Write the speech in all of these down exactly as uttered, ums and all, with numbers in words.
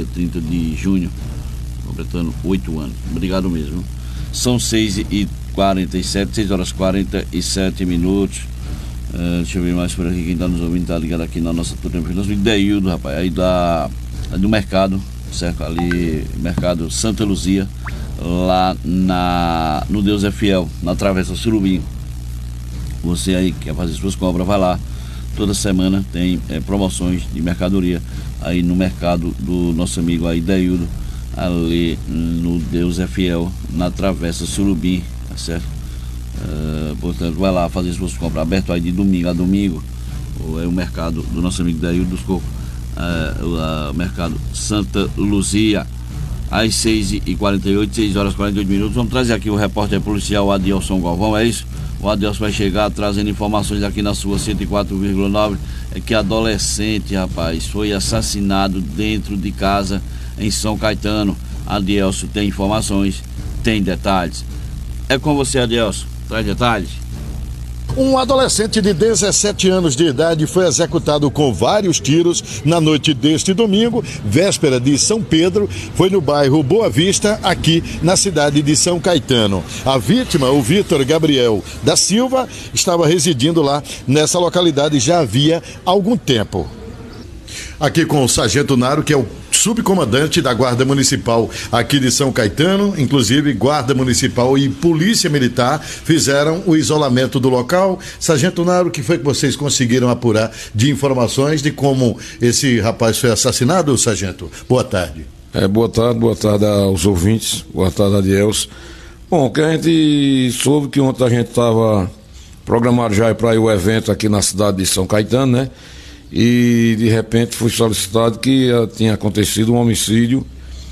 dia trinta de junho, completando oito anos. Obrigado mesmo. São seis e quarenta e sete, seis horas e quarenta e sete minutos. Uh, deixa eu ver mais por aqui, quem está nos ouvindo, está ligado aqui na nossa turma. Nosso amigo Deildo, rapaz, aí da, do mercado, certo? Ali, mercado Santa Luzia, lá na, no Deus é Fiel, na Travessa Surubim. Você aí que quer fazer suas compras, vai lá. Toda semana tem é, promoções de mercadoria aí no mercado do nosso amigo aí Deildo, ali no Deus é Fiel, na Travessa Surubim, tá certo? Uh, portanto, vai lá fazer suas compras, aberto aí de domingo a domingo. Ou é o mercado do nosso amigo Deildo dos Cocos, uh, o uh, mercado Santa Luzia, às seis e quarenta e oito, seis horas e quarenta e oito minutos. Vamos trazer aqui o repórter policial Adilson Galvão, é isso? O Adilson vai chegar trazendo informações aqui na sua cento e quatro vírgula nove. É que adolescente, rapaz, foi assassinado dentro de casa em São Caetano. Adilson tem informações, tem detalhes. É com você, Adilson. Traz detalhes. Um adolescente de dezessete anos de idade foi executado com vários tiros na noite deste domingo, véspera de São Pedro. Foi no bairro Boa Vista, aqui na cidade de São Caetano. A vítima, o Vitor Gabriel da Silva, estava residindo lá nessa localidade já havia algum tempo. Aqui com o Sargento Naro, que é o subcomandante da Guarda Municipal aqui de São Caetano. Inclusive, Guarda Municipal e Polícia Militar fizeram o isolamento do local. Sargento Naro, o que foi que vocês conseguiram apurar de informações de como esse rapaz foi assassinado, Sargento? Boa tarde. É, boa tarde, boa tarde aos ouvintes, boa tarde, Adielson. Bom, que a gente soube que ontem a gente estava programado já para ir o evento aqui na cidade de São Caetano, né? E de repente foi solicitado que uh, tinha acontecido um homicídio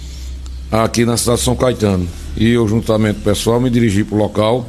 aqui na cidade de São Caetano. E eu, juntamente com o pessoal, me dirigi para o local,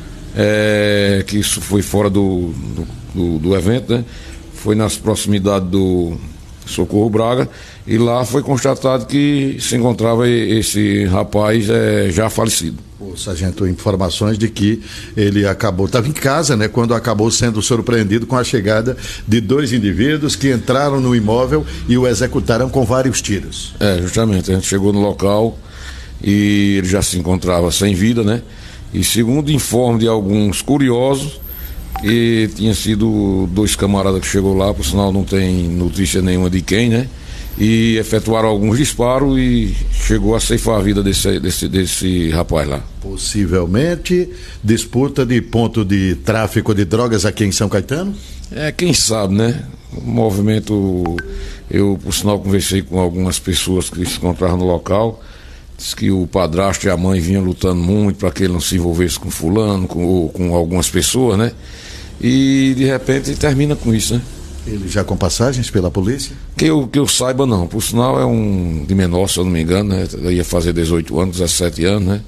é, que isso foi fora do, do, do, do evento, né? Foi nas proximidades do Socorro Braga, e lá foi constatado que se encontrava esse rapaz é, já falecido. O sargento, informações de que ele acabou, estava em casa, né, quando acabou sendo surpreendido com a chegada de dois indivíduos que entraram no imóvel e o executaram com vários tiros. É, justamente, a gente chegou no local e ele já se encontrava sem vida, né? E segundo informe de alguns curiosos, e tinha sido dois camaradas que chegou lá, por sinal não tem notícia nenhuma de quem, né? E efetuaram alguns disparos e chegou a ceifar a vida desse, desse, desse rapaz lá. Possivelmente disputa de ponto de tráfico de drogas aqui em São Caetano? É, quem sabe, né? O movimento, eu por sinal conversei com algumas pessoas que se encontravam no local, disse que o padrasto e a mãe vinham lutando muito para que ele não se envolvesse com fulano, com, ou com algumas pessoas, né? E de repente termina com isso, né? Ele já com passagens pela polícia? Que eu, que eu saiba, não. Por sinal, é um de menor, se eu não me engano, né? Eu ia fazer dezoito anos, dezessete anos, né?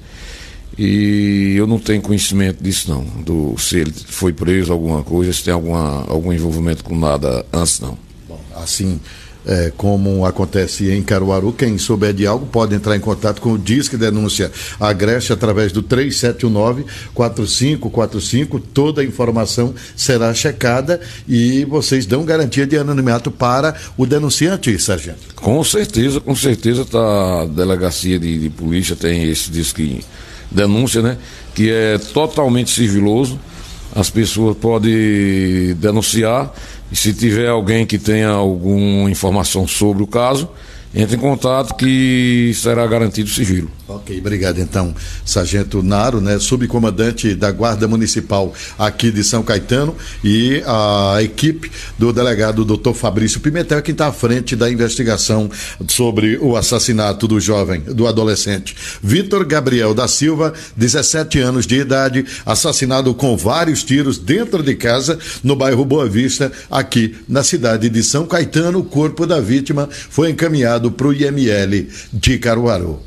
E eu não tenho conhecimento disso, não. Do, se ele foi preso, alguma coisa, se tem alguma, algum envolvimento com nada antes, não. Bom, assim, é, como acontece em Caruaru, quem souber de algo pode entrar em contato com o Disque Denúncia Agreste através do três sete um nove, quatro cinco quatro cinco. Toda a informação será checada e vocês dão garantia de anonimato para o denunciante, sargento. Com certeza, com certeza, tá, a delegacia de, de polícia tem esse Disque Denúncia, né? Que é totalmente sigiloso. As pessoas podem denunciar e se tiver alguém que tenha alguma informação sobre o caso, entre em contato que será garantido o sigilo. Ok, obrigado então, Sargento Naro, né, subcomandante da Guarda Municipal aqui de São Caetano, e a equipe do delegado doutor Fabrício Pimentel, que está à frente da investigação sobre o assassinato do jovem, do adolescente Vitor Gabriel da Silva, dezessete anos de idade, assassinado com vários tiros dentro de casa no bairro Boa Vista, aqui na cidade de São Caetano. O corpo da vítima foi encaminhado para o I M L de Caruaru.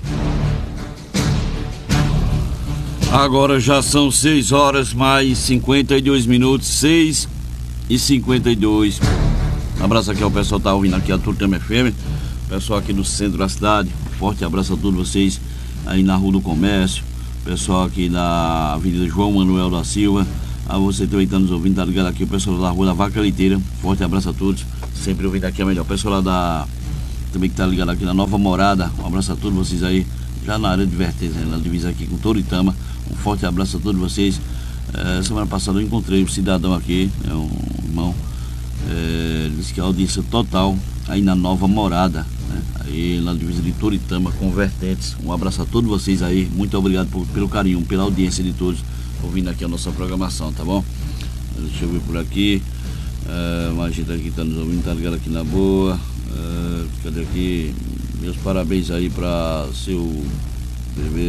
Agora já são seis horas mais cinquenta e dois minutos, seis e cinquenta e dois. Um abraço aqui ao pessoal que tá ouvindo aqui a Turtama F M, pessoal aqui do centro da cidade. Um forte abraço a todos vocês aí na Rua do Comércio, pessoal aqui da Avenida João Manuel da Silva. A você também está nos ouvindo, tá ligado aqui, o pessoal da Rua da Vaca Leiteira. Forte abraço a todos, sempre ouvindo aqui a melhor. O pessoal lá da também que está ligado aqui na Nova Morada. Um abraço a todos vocês aí, já na área de Vertentes, né, na divisa aqui com Toritama. Um forte abraço a todos vocês. É, semana passada eu encontrei um cidadão aqui, é um irmão, é, disse que a audiência total aí na Nova Morada, né, aí na divisa de Toritama com Vertentes. Um abraço a todos vocês aí, muito obrigado por, pelo carinho, pela audiência de todos, ouvindo aqui a nossa programação, tá bom? Deixa eu ver por aqui, é, mais gente aqui tá nos ouvindo, tá ligado aqui na boa. É, cadê aqui? Meus parabéns aí para seu bebê.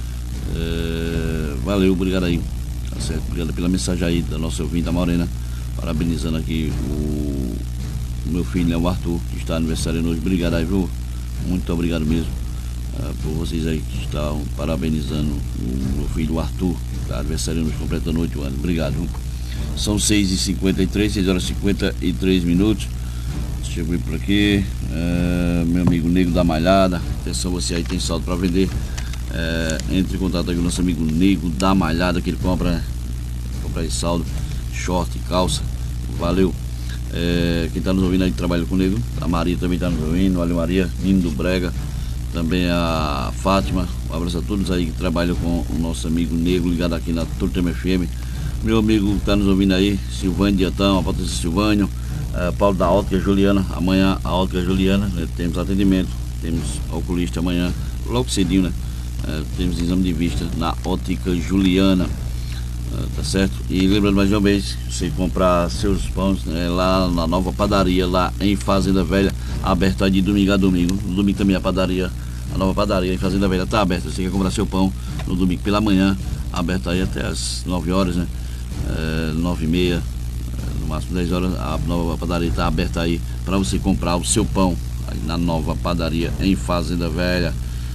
É, valeu, obrigado aí. Tá certo, obrigado pela mensagem aí da nossa ouvinte, a Morena. Parabenizando aqui o, o meu filho, né, o Arthur, que está aniversariando hoje. Obrigado aí, viu? Muito obrigado mesmo uh, por vocês aí que estão parabenizando o meu filho, o Arthur, que está aniversariando hoje, completando oito anos. Obrigado, viu? São seis e cinquenta e três, seis horas e cinquenta e três minutos. Deixa eu ver por aqui. Uh, meu amigo Nego da Malhada. Atenção, você aí tem saldo para vender. É, entre em contato aí com o nosso amigo Nego da Malhada, que ele compra, né? Compra aí saldo, short, calça. Valeu. É, quem está nos ouvindo aí trabalha com o Nego. A Maria também está nos ouvindo. Valeu, Maria. Nino do Brega. Também a Fátima. Um abraço a todos aí que trabalham com o nosso amigo Nego, ligado aqui na Toritama F M. Meu amigo que está nos ouvindo aí, Silvânio Diantão, a Patrícia Silvânio, é, Paulo da Ótica Juliana. Amanhã a Ótica Juliana, né? Temos atendimento. Temos oculista amanhã, logo cedinho, né? Uh, temos exame de vista na Ótica Juliana, uh, tá certo? E lembrando mais uma vez, você comprar seus pães, né, lá na nova padaria, lá em Fazenda Velha, aberta de domingo a domingo. No domingo também a padaria, a nova padaria em Fazenda Velha está aberta. Você quer comprar seu pão no domingo pela manhã, aberta aí até as nove horas, né? Uh, nove e meia, uh, no máximo dez horas, a nova padaria está aberta aí para você comprar o seu pão aí na nova padaria em Fazenda Velha.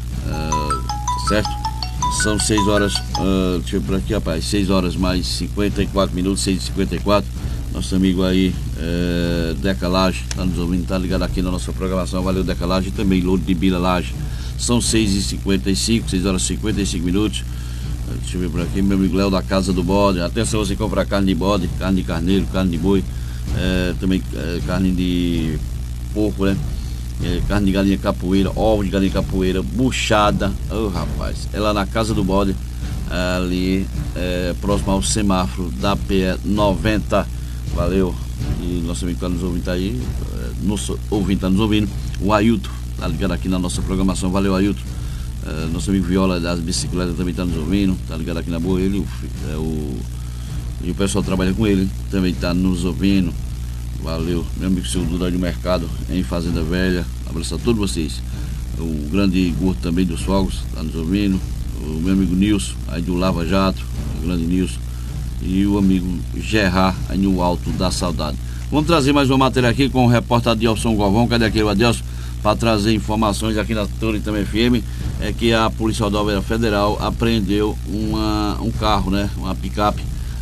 Uh, Certo? São seis horas, uh, deixa eu ver por aqui, rapaz, seis horas mais cinquenta e quatro minutos, seis e cinquenta e quatro. Nosso amigo aí, uh, Deca Laje, está nos ouvindo, está ligado aqui na nossa programação. Valeu, Deca Laje, e também Louro de Bila Laje. São seis e cinquenta e cinco, seis horas e cinquenta e cinco minutos. Uh, deixa eu ver por aqui, meu amigo Léo da Casa do Bode. Atenção, você comprar carne de bode, carne de carneiro, carne de boi, uh, também uh, carne de porco, né? É, carne de galinha capoeira, ovo de galinha capoeira, buchada. Oh, rapaz, é lá na Casa do Bode, ali é, próximo ao semáforo da P E noventa. Valeu. E nosso amigo que está nos ouvindo aí, é, nosso ouvinte está nos ouvindo, o Ailton, está ligado aqui na nossa programação. Valeu, Ailton. É, nosso amigo Viola das bicicletas também está nos ouvindo, está ligado aqui na boa. Ele, o, é, o, e o pessoal que trabalha com ele também está nos ouvindo. Valeu, meu amigo seu Duda de Mercado em Fazenda Velha. Abraço a todos vocês. O grande Gordo também dos Fogos está nos ouvindo. O meu amigo Nilson, aí do Lava Jato, o grande Nilson. E o amigo Gerard, aí no Alto da Saudade. Vamos trazer mais uma matéria aqui com o repórter Adelson Galvão. Cadê aquele Adelson? Para trazer informações aqui na Toritama F M. É que a Polícia Rodoviária Federal apreendeu uma, um carro, né? Uma picape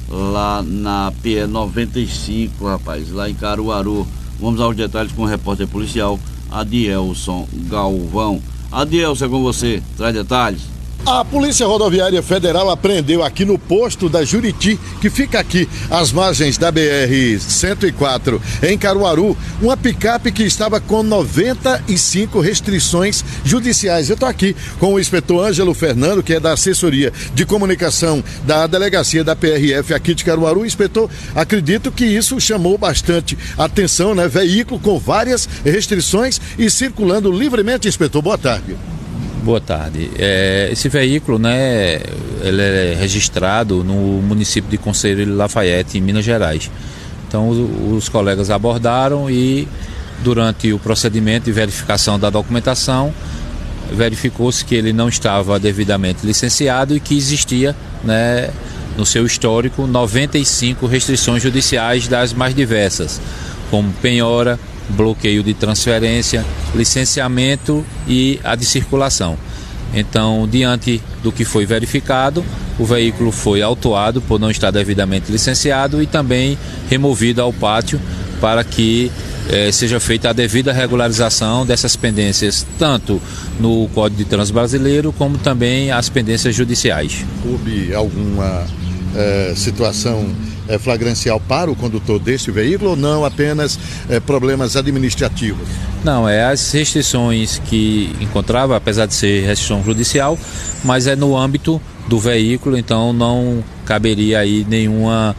lá na P E noventa e cinco, rapaz, lá em Caruaru. Vamos aos detalhes com o repórter policial Adelson Galvão. Adelson, é com você, traz detalhes. A Polícia Rodoviária Federal apreendeu aqui no posto da Juriti, que fica aqui às margens da B R cento e quatro, em Caruaru, uma picape que estava com noventa e cinco restrições judiciais. Eu estou aqui com o inspetor Ângelo Fernando, que é da assessoria de comunicação da delegacia da P R F aqui de Caruaru. Inspetor, acredito que isso chamou bastante atenção, né? Veículo com várias restrições e circulando livremente. Inspetor, boa tarde. Boa tarde. É, esse veículo, né, ele é registrado no município de Conselheiro Lafayette, em Minas Gerais. Então, os, os colegas abordaram e, durante o procedimento de verificação da documentação, verificou-se que ele não estava devidamente licenciado e que existia, né, no seu histórico, noventa e cinco restrições judiciais das mais diversas, como penhora, bloqueio de transferência, licenciamento e a de circulação. Então, diante do que foi verificado, o veículo foi autuado por não estar devidamente licenciado e também removido ao pátio para que eh, seja feita a devida regularização dessas pendências, tanto no Código de Trânsito Brasileiro como também as pendências judiciais. Houve alguma eh, situação É, flagrancial para o condutor deste veículo ou não, apenas é, problemas administrativos? Não, é as restrições que encontrava, apesar de ser restrição judicial, mas é no âmbito do veículo, então não caberia aí nenhuma,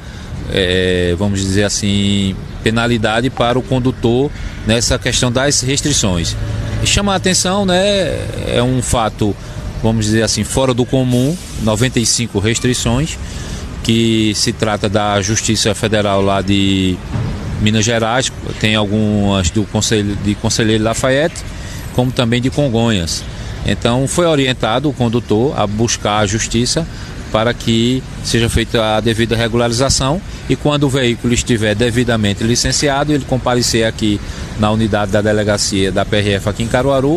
é, vamos dizer assim, penalidade para o condutor nessa questão das restrições. Chama a atenção, né? É um fato, vamos dizer assim, fora do comum, noventa e cinco restrições, que se trata da Justiça Federal lá de Minas Gerais, tem algumas do Conselho, de Conselheiro Lafayette, como também de Congonhas. Então foi orientado o condutor a buscar a justiça para que seja feita a devida regularização e quando o veículo estiver devidamente licenciado, ele comparecer aqui na unidade da delegacia da P R F aqui em Caruaru,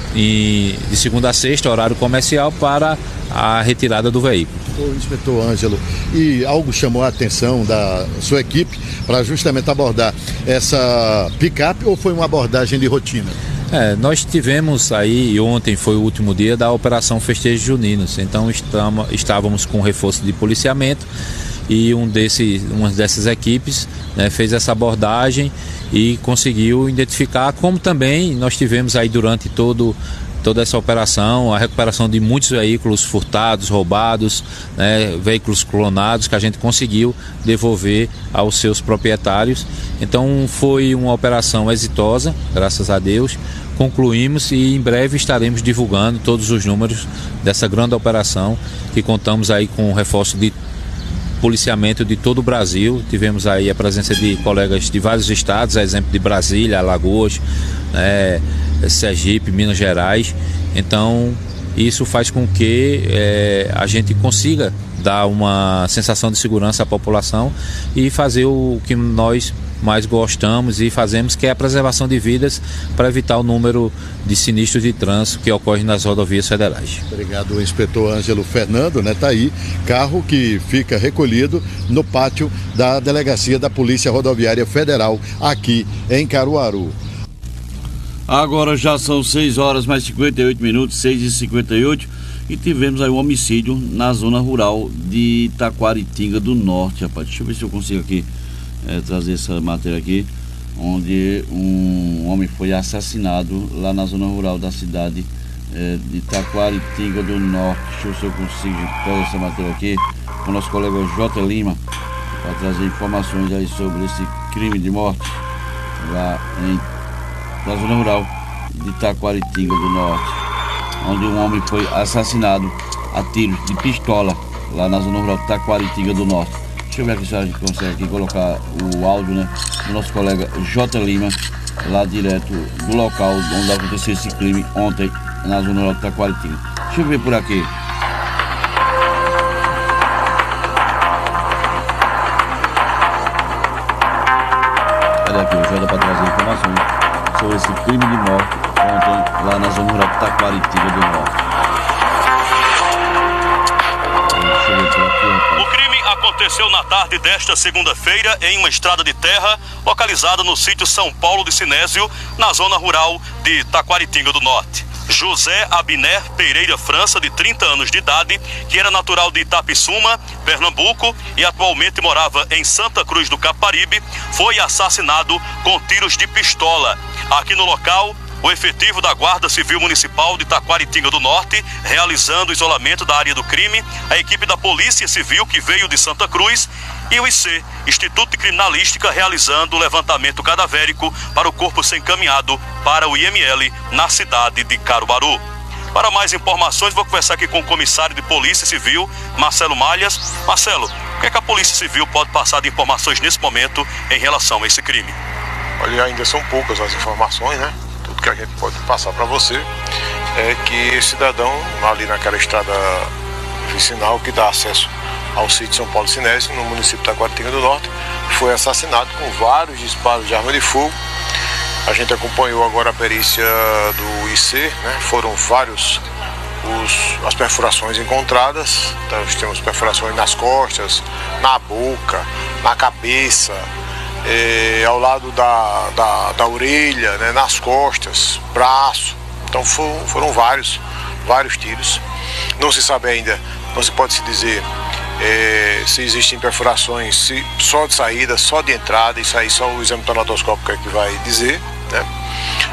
e de segunda a sexta, horário comercial, para a retirada do veículo. O inspetor Ângelo, e algo chamou a atenção da sua equipe para justamente abordar essa picape ou foi uma abordagem de rotina? É, nós tivemos aí, ontem foi o último dia da Operação Festejos Juninos, então estamos, estávamos com reforço de policiamento e um desse, uma dessas equipes, né, fez essa abordagem e conseguiu identificar, como também nós tivemos aí durante todo, toda essa operação, a recuperação de muitos veículos furtados, roubados, né, veículos clonados que a gente conseguiu devolver aos seus proprietários. Então foi uma operação exitosa, graças a Deus. Concluímos e em breve estaremos divulgando todos os números dessa grande operação, que contamos aí com o reforço de policiamento de todo o Brasil. Tivemos aí a presença de colegas de vários estados, a exemplo de Brasília, Alagoas, né, Sergipe, Minas Gerais. Então isso faz com que é, a gente consiga dar uma sensação de segurança à população e fazer o que nós mais gostamos e fazemos, que é a preservação de vidas para evitar o número de sinistros de trânsito que ocorre nas rodovias federais. Obrigado, inspetor Ângelo Fernando, né? Tá aí, carro que fica recolhido no pátio da Delegacia da Polícia Rodoviária Federal aqui em Caruaru. Agora já são seis horas mais cinquenta e oito minutos, seis e cinquenta e oito, e tivemos aí um homicídio na zona rural de Taquaritinga do Norte, rapaz. Deixa eu ver se eu consigo aqui É, trazer essa matéria aqui, onde um homem foi assassinado lá na zona rural da cidade é, de Taquaritinga do Norte. Deixa eu ver se eu consigo trazer essa matéria aqui com o nosso colega J. Lima, para trazer informações aí sobre esse crime de morte lá em, na zona rural de Taquaritinga do Norte, onde um homem foi assassinado a tiros de pistola lá na zona rural de Taquaritinga do Norte. Deixa eu ver aqui se a gente consegue aqui colocar o áudio, né, do nosso colega J. Lima, lá direto do local onde aconteceu esse crime ontem na zona rural de Taquaritinga. Deixa eu ver por aqui. Olha aqui, o J para trazer informações sobre esse crime de morte ontem lá na zona rural de Taquaritinga do Norte. Deixa eu ver por aqui, rapaz. O crime aconteceu na tarde desta segunda-feira em uma estrada de terra localizada no sítio São Paulo de Sinésio, na zona rural de Taquaritinga do Norte. José Abner Pereira França, de trinta anos de idade, que era natural de Itapissuma, Pernambuco, e atualmente morava em Santa Cruz do Caparibe, foi assassinado com tiros de pistola. Aqui no local, o efetivo da Guarda Civil Municipal de Taquaritinga do Norte, realizando o isolamento da área do crime, a equipe da Polícia Civil, que veio de Santa Cruz, e o I C, Instituto de Criminalística, realizando o levantamento cadavérico para o corpo ser encaminhado para o I M L na cidade de Caruaru. Para mais informações, vou conversar aqui com o comissário de Polícia Civil, Marcelo Malhas. Marcelo, o que é que a Polícia Civil pode passar de informações nesse momento em relação a esse crime? Olha, ainda são poucas as informações, né? Tudo que a gente pode passar para você é que esse cidadão, ali naquela estrada vicinal que dá acesso ao sítio São Paulo Sinésio, no município de Taquaritinga do Norte, foi assassinado com vários disparos de arma de fogo. A gente acompanhou agora a perícia do I C, né? Foram vários os, as perfurações encontradas. Então, nós temos perfurações nas costas, na boca, na cabeça, É, ao lado da, da, da orelha, né, nas costas, braço. Então foram, foram vários, vários tiros. Não se sabe ainda, não se pode se dizer é, se existem perfurações se, só de saída, só de entrada. Isso aí só o exame tonatoscópico é que vai dizer, né?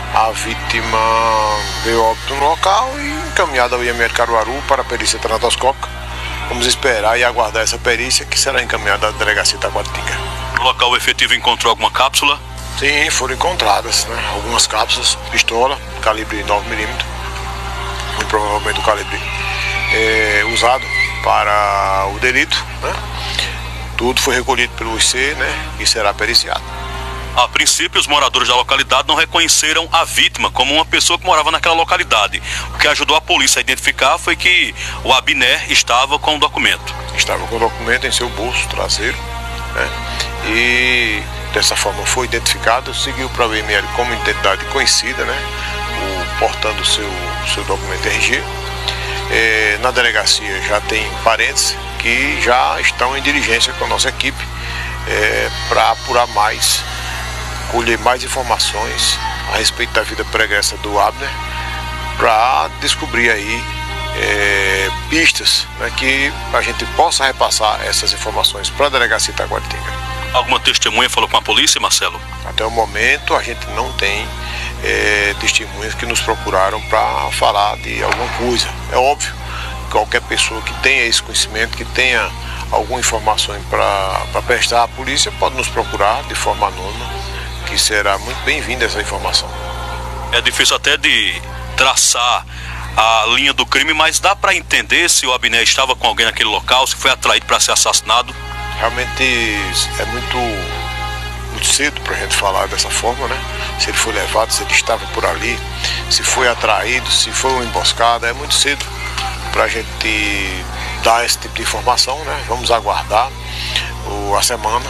A vítima veio óbito no local e encaminhada ao I M L Caruaru para a perícia tanatoscópica. Vamos esperar e aguardar essa perícia, que será encaminhada à delegacia Taquaritinga. No local, o efetivo encontrou alguma cápsula? Sim, foram encontradas, né, algumas cápsulas, pistola, calibre nove milímetros, muito provavelmente o calibre é, usado para o delito, né? Tudo foi recolhido pelo I C, né, e será periciado. A princípio, os moradores da localidade não reconheceram a vítima como uma pessoa que morava naquela localidade. O que ajudou a polícia a identificar foi que o Abner estava com o documento. Estava com o documento em seu bolso traseiro, né? E dessa forma foi identificado, seguiu para o I M L como identidade conhecida, né? O, portando o seu, seu documento R G. É, na delegacia já tem parentes que já estão em diligência com a nossa equipe é, para apurar mais, colher mais informações a respeito da vida pregressa do Abner, para descobrir aí é, pistas, né, que a gente possa repassar essas informações para a delegacia Taquaritinga. Alguma testemunha falou com a polícia, Marcelo? Até o momento a gente não tem é, testemunhas que nos procuraram para falar de alguma coisa. É óbvio, qualquer pessoa que tenha esse conhecimento, que tenha alguma informação para prestar à polícia, pode nos procurar de forma anônima, que será muito bem-vinda essa informação. É difícil até de traçar a linha do crime, mas dá para entender se o Abner estava com alguém naquele local, se foi atraído para ser assassinado? Realmente é muito, muito cedo para a gente falar dessa forma, né? Se ele foi levado, se ele estava por ali, se foi atraído, se foi uma emboscada, é muito cedo para a gente dar esse tipo de informação, né? Vamos aguardar o, a semana,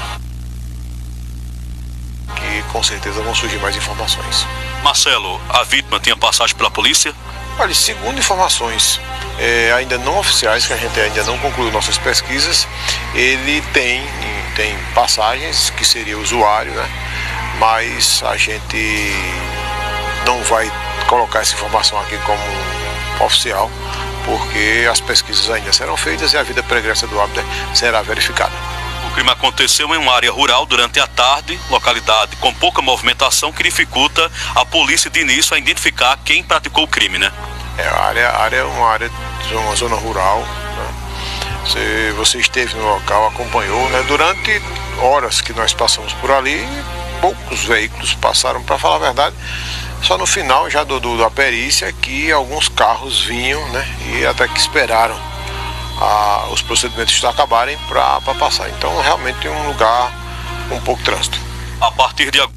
que com certeza vão surgir mais informações. Marcelo, a vítima tinha passagem pela polícia? Olha, segundo informações é, ainda não oficiais, que a gente ainda não concluiu nossas pesquisas, ele tem, tem passagens, que seria usuário, né? Mas a gente não vai colocar essa informação aqui como oficial, porque as pesquisas ainda serão feitas e a vida pregressa do Abner será verificada. O crime aconteceu em uma área rural durante a tarde, localidade com pouca movimentação, que dificulta a polícia de início a identificar quem praticou o crime, né? É, a área, a área é uma área, uma zona rural, né? Você, você esteve no local, acompanhou, né? Durante horas que nós passamos por ali, poucos veículos passaram, para falar a verdade. Só no final já do, do, da perícia que alguns carros vinham, né? E até que esperaram a, os procedimentos acabarem para passar. Então realmente é um lugar com um pouco trânsito. A partir de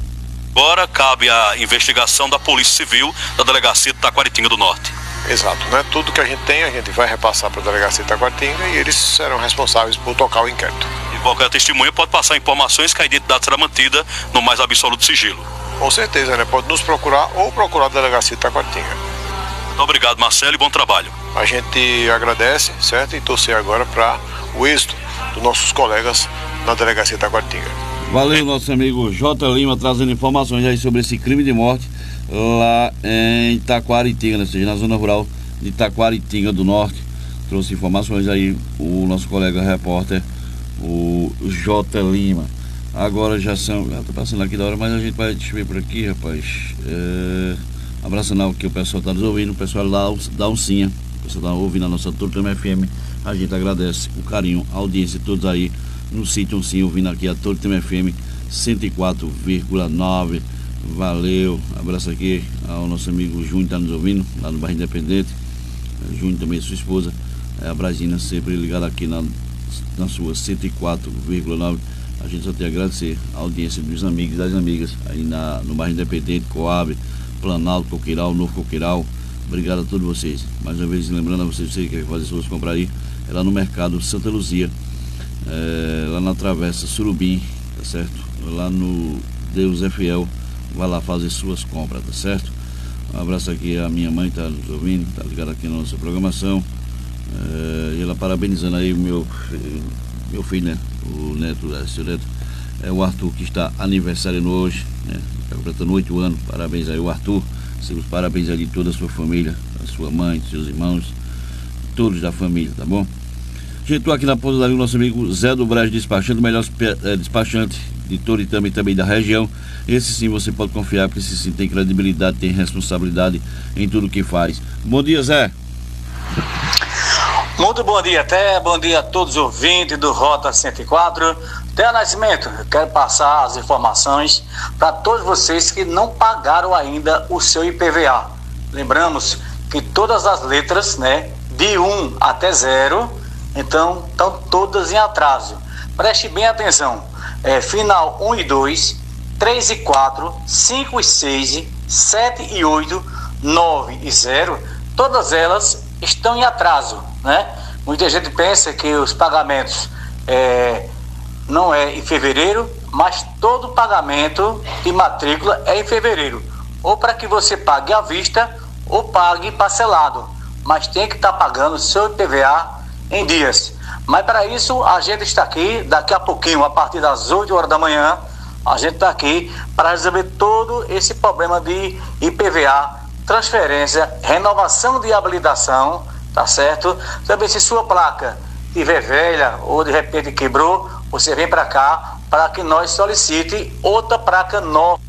agora cabe a investigação da Polícia Civil da Delegacia de Taquaritinga do Norte. Exato, né? Tudo que a gente tem a gente vai repassar para a Delegacia de Taquaritinga e eles serão responsáveis por tocar o inquérito. E qualquer testemunha pode passar informações que a identidade será mantida no mais absoluto sigilo. Com certeza, né? Pode nos procurar ou procurar a Delegacia de Taquaritinga. Muito obrigado, Marcelo, e bom trabalho. A gente agradece, certo? E torcer agora para o êxito dos nossos colegas na Delegacia de Taquaritinga. Valeu, nosso amigo J. Lima, trazendo informações aí sobre esse crime de morte lá em Taquaritinga, né? Ou seja, na zona rural de Taquaritinga do Norte. Trouxe informações aí o nosso colega repórter, o J. Lima. Agora já são, já tá passando aqui da hora, mas a gente vai ver por aqui, rapaz. É, abraçando aqui o pessoal tá nos ouvindo, o pessoal lá da Uncinha, o pessoal tá ouvindo a nossa Tortama F M. A gente agradece o carinho, a audiência de todos aí no sítio Uncinha, ouvindo aqui a Tortama F M cento e quatro vírgula nove. Valeu, abraço aqui ao nosso amigo Júnior, tá nos ouvindo lá no bairro Independente. Júnior também, sua esposa, a Brasina, sempre ligada aqui na, na sua cento e quatro vírgula nove. A gente só tem a agradecer a audiência dos amigos e das amigas aí na, no bairro Independente, Coab, Planalto, Coqueiral, Novo Coqueiral. Obrigado a todos vocês. Mais uma vez, lembrando a vocês, você que quer fazer suas compras aí, é lá no mercado Santa Luzia, é, lá na Travessa Surubim, tá certo? Lá no Deus é Fiel, vai lá fazer suas compras, tá certo? Um abraço aqui à minha mãe, tá nos ouvindo, tá ligada aqui na nossa programação. É, e ela parabenizando aí o meu, meu filho, né? O neto, é, seu neto, é o Arthur, que está aniversariando hoje, né? Está completando oito anos. Parabéns aí, o Arthur. Seus parabéns aí de toda a sua família, a sua mãe, seus irmãos, todos da família, tá bom? A gente estou aqui na ponta da linha, nosso amigo Zé do Brejo Despachante, o melhor é, despachante de Toritama e também da região. Esse sim você pode confiar, porque esse sim tem credibilidade, tem responsabilidade em tudo que faz. Bom dia, Zé. Muito bom dia, até bom dia a todos os ouvintes do Rota cento e quatro. Té Nascimento, eu quero passar as informações para todos vocês que não pagaram ainda o seu I P V A. Lembramos que todas as letras, né, de um até zero, então estão todas em atraso. Preste bem atenção, é, final um e dois, três e quatro, cinco e seis, sete e oito, nove e zero, todas elas estão em atraso, né? Muita gente pensa que os pagamentos é, não é em fevereiro, mas todo pagamento de matrícula é em fevereiro, ou para que você pague à vista ou pague parcelado, mas tem que estar tá pagando o seu I P V A em dias. Mas para isso a gente está aqui, daqui a pouquinho, a partir das oito horas da manhã, a gente está aqui para resolver todo esse problema de I P V A, transferência, renovação de habilitação, tá certo? Também se sua placa estiver velha ou de repente quebrou, você vem para cá para que nós solicite outra placa nova.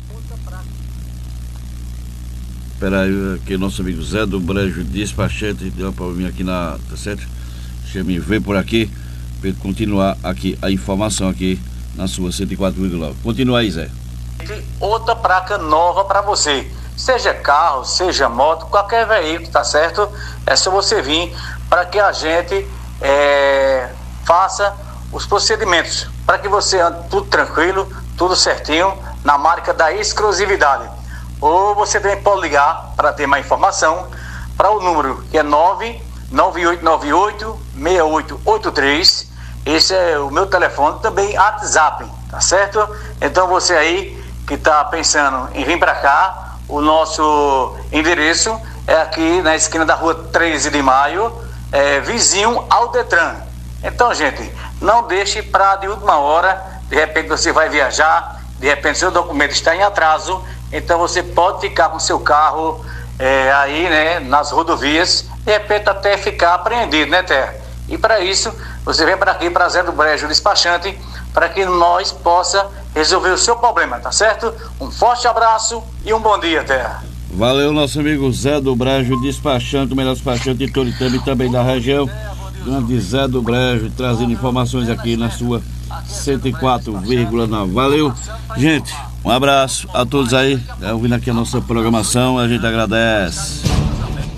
Espera aí, que nosso amigo Zé do Brejo Despachante deu um probleminha aqui na, tá certo? Deixa eu me ver por aqui, para continuar aqui a informação aqui na sua cento e quatro vírgula nove. Continua aí, Zé. Outra placa nova para você, seja carro, seja moto, qualquer veículo, tá certo? É só você vir para que a gente é, faça os procedimentos, para que você ande tudo tranquilo, tudo certinho, na marca da exclusividade. Ou você também pode ligar para ter mais informação para o número que é nove nove oito nove oito, seis oito oito três. Esse é o meu telefone, também WhatsApp, tá certo? Então você aí que está pensando em vir para cá, o nosso endereço é aqui na esquina da rua treze de maio, é, vizinho ao Detran. Então, gente, não deixe para de última hora, de repente você vai viajar, de repente seu documento está em atraso, então você pode ficar com seu carro é, aí, né, nas rodovias, de repente até ficar apreendido, né, Terra? E para isso, você vem para aqui, para Zé do Brejo Despachante, para que nós possa resolver o seu problema, tá certo? Um forte abraço e um bom dia, Terra. Valeu, nosso amigo Zé do Brejo Despachante, o melhor despachante de Toritama e também da região. Grande Zé do Brejo, trazendo informações aqui na sua cento e quatro vírgula nove. Valeu, gente, um abraço a todos aí, é, ouvindo aqui a nossa programação, a gente agradece.